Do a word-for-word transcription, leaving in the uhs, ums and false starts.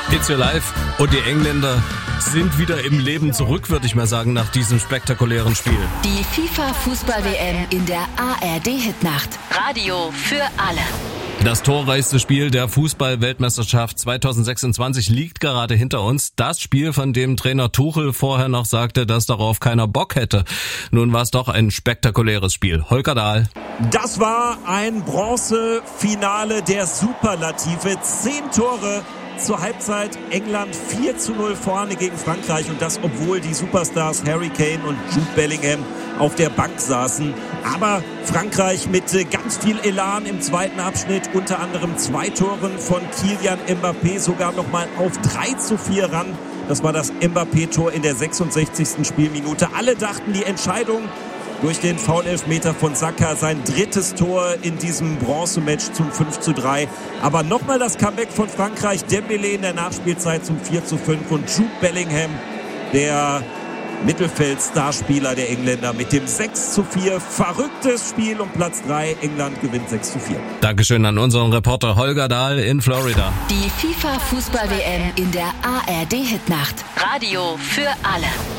It's Your Life und die Engländer sind wieder im Leben zurück, würde ich mal sagen, nach diesem spektakulären Spiel. Die FIFA-Fußball-W M in der A R D-Hitnacht. Radio für alle. Das torreichste Spiel der Fußball-Weltmeisterschaft zweitausendsechsundzwanzig liegt gerade hinter uns. Das Spiel, von dem Trainer Tuchel vorher noch sagte, dass darauf keiner Bock hätte. Nun war es doch ein spektakuläres Spiel. Holger Dahl. Das war ein Bronzefinale der Superlative. Zehn Tore zur Halbzeit. England vier zu null vorne gegen Frankreich. Und das, obwohl die Superstars Harry Kane und Jude Bellingham auf der Bank saßen. Aber Frankreich mit ganz viel Elan im zweiten Abschnitt, unter anderem zwei Toren von Kylian Mbappé, sogar nochmal auf drei zu vier ran. Das war das Mbappé-Tor in der sechsundsechzigsten Spielminute. Alle dachten, die Entscheidung durch den Foul-Elfmeter von Saka, sein drittes Tor in diesem Bronzematch zum fünf zu drei. Aber nochmal das Comeback von Frankreich. Dembélé in der Nachspielzeit zum vier zu fünf und Jude Bellingham, der Mittelfeld-Starspieler der Engländer, mit dem sechs zu vier. Verrücktes Spiel um Platz drei. England gewinnt sechs zu vier. Dankeschön an unseren Reporter Holger Dahl in Florida. Die FIFA-Fußball-W M in der A R D-Hitnacht. Radio für alle.